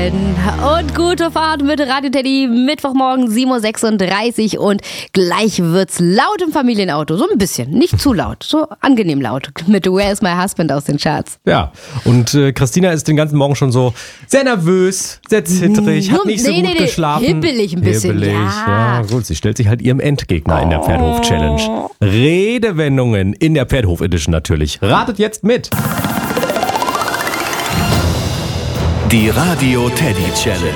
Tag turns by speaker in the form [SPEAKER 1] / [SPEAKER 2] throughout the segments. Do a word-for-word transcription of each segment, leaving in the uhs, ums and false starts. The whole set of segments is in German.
[SPEAKER 1] Und gute Fahrt mit Radio Teddy, Mittwochmorgen sieben Uhr sechsunddreißig und gleich wird's laut im Familienauto, so ein bisschen, nicht zu laut, so angenehm laut mit Where is my husband aus den Charts.
[SPEAKER 2] Ja, und äh, Christina ist den ganzen Morgen schon so sehr nervös, sehr zittrig, hat nicht so
[SPEAKER 1] nee,
[SPEAKER 2] gut
[SPEAKER 1] nee, nee,
[SPEAKER 2] geschlafen.
[SPEAKER 1] hibbelig ein bisschen,
[SPEAKER 2] hibbelig,
[SPEAKER 1] ja.
[SPEAKER 2] ja. Gut, sie stellt sich halt ihrem Endgegner in der Pferdehof-Challenge. Redewendungen in der Pferdehof-Edition natürlich. Ratet jetzt mit!
[SPEAKER 3] Die Radio Teddy Challenge.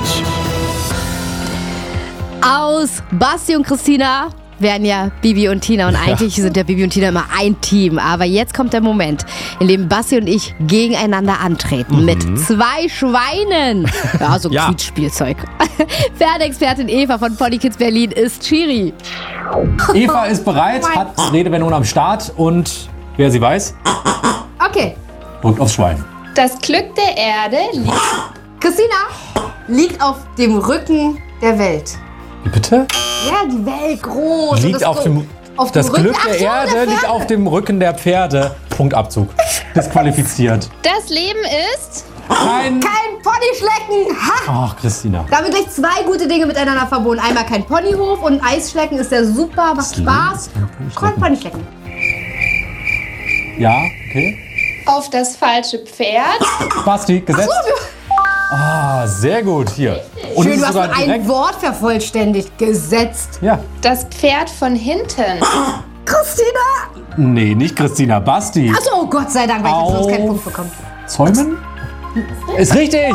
[SPEAKER 1] Aus Basti und Christina wären ja Bibi und Tina und eigentlich sind ja Bibi und Tina immer ein Team. Aber jetzt kommt der Moment, in dem Basti und ich gegeneinander antreten mhm. mit zwei Schweinen. Ja, so
[SPEAKER 2] ja.
[SPEAKER 1] Quietschspielzeug. Pferdeexpertin Eva von Pony Kids Berlin ist Schiri.
[SPEAKER 4] Eva ist bereit, hat Redewendungen am Start und wer sie weiß,
[SPEAKER 1] Okay.
[SPEAKER 4] drückt aufs Schwein.
[SPEAKER 5] Das Glück der Erde liegt...
[SPEAKER 1] Christina liegt auf dem Rücken der Welt.
[SPEAKER 4] Wie bitte?
[SPEAKER 1] Ja, die Welt groß.
[SPEAKER 4] Liegt auf dem,
[SPEAKER 1] auf dem
[SPEAKER 4] das
[SPEAKER 1] Rücken-
[SPEAKER 4] Glück
[SPEAKER 1] Ach
[SPEAKER 4] der
[SPEAKER 1] so,
[SPEAKER 4] Erde
[SPEAKER 1] der
[SPEAKER 4] liegt
[SPEAKER 1] Pferde.
[SPEAKER 4] auf dem Rücken der Pferde. Punktabzug. Disqualifiziert.
[SPEAKER 5] Das Leben ist...
[SPEAKER 4] Kein...
[SPEAKER 1] Kein Ponyschlecken. Ha!
[SPEAKER 4] Ach, Christina.
[SPEAKER 1] Damit gleich zwei gute Dinge miteinander verbunden. Einmal kein Ponyhof und Eisschlecken ist ja super, macht Spaß. Kein Ponyschlecken.
[SPEAKER 4] Ja, okay.
[SPEAKER 5] Auf das falsche Pferd.
[SPEAKER 4] Basti, gesetzt. Ah, sehr gut. Hier. Und
[SPEAKER 1] Schön,
[SPEAKER 4] es ist
[SPEAKER 1] du hast
[SPEAKER 4] sogar
[SPEAKER 1] noch ein
[SPEAKER 4] direkt...
[SPEAKER 1] Wort vervollständigt. Gesetzt.
[SPEAKER 4] Ja.
[SPEAKER 5] Das Pferd von hinten.
[SPEAKER 1] Christina!
[SPEAKER 4] Nee, nicht Christina. Basti.
[SPEAKER 1] Achso, oh Gott sei Dank, weil ich jetzt sonst keinen Punkt bekomme.
[SPEAKER 4] Zäumen? Ist richtig.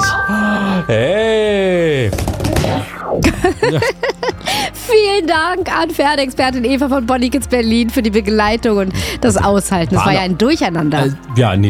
[SPEAKER 4] Hey.
[SPEAKER 1] Vielen Dank an Pferdeexpertin Eva von Pony Kids Berlin für die Begleitung und das Aushalten. Das war ja ein Durcheinander.
[SPEAKER 2] Äh, ja, nee.